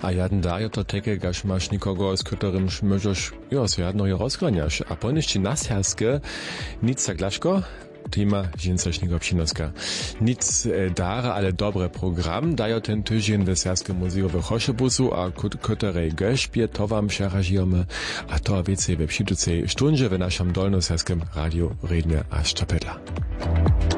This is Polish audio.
A jeden daje to takie, gaż masz nikogo, z którym możesz, so jedno je rozgraniasz. A poniżci nas herskie, nic zaglaszko, tema Žiencašnego Přinoska. Nic dara, ale dobre program daje ten tydzień w Serskim Muzeum w Choszebusu, a ktorej geszpie to wam przerażimy, a to więcej we przyjducej stundzie w naszym dolnoserskim radiu rednie aż czapedla.